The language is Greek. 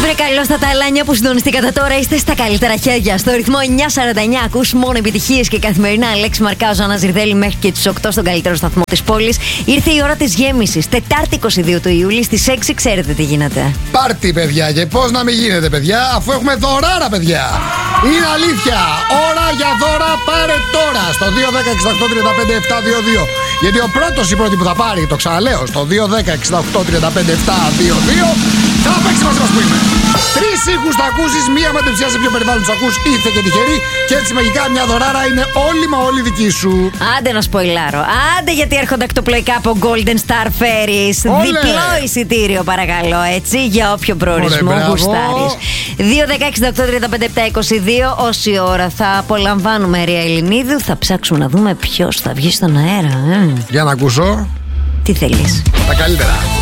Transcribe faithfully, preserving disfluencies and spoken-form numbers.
Βρε καλώ στα ταλάνια που συντονιστήκατε τώρα, είστε στα καλύτερα χέρια. Στο ρυθμό εννιά σαράντα εννιά ακούς μόνο επιτυχίες και καθημερινά. Αλέξη Μαρκάζο, Άννα Ζηρδέλη μέχρι και τις οκτώ στον καλύτερο σταθμό της πόλης. Ήρθε η ώρα της γέμισης. Τετάρτη είκοσι δύο του Ιούλη στις έξι, ξέρετε τι γίνεται. Πάρτι, παιδιά, και πώς να μην γίνεται, παιδιά, αφού έχουμε δωράρα, παιδιά. Είναι αλήθεια. Ώρα για δώρα, πάρε τώρα στο δύο δέκα εξήντα οκτώ τριάντα πέντε επτακόσια είκοσι δύο. Γιατί ο πρώτος ή πρώτη που θα πάρει, το ξαναλέω, στο δύο δέκα εξήντα οκτώ τριάντα πέντε επτακόσια είκοσι δύο θα παίξει μαζί μας που είμαι. Τρεις ήχους θα ακούσεις, μία με την σε ποιο περιβάλλον τους ακούς, ήρθε και τυχερή. Και έτσι μαγικά μια δωράρα είναι όλη μα όλη δική σου. Άντε να σποϊλάρω. Άντε γιατί έρχονται ακτοπλοϊκά από Golden Star Ferries. Όλε. Διπλό εισιτήριο παρακαλώ, έτσι, για όποιο προορισμό γουστάρεις. δύο δέκα εξήντα οκτώ τριάντα πέντε επτακόσια είκοσι δύο. Όση ώρα θα απολαμβάνουμε Ρία Ελληνίδου, θα ψάξουμε να δούμε ποιος θα βγει στον αέρα. Ε. Για να ακούσω. Τι θέλεις? Τα καλύτερα.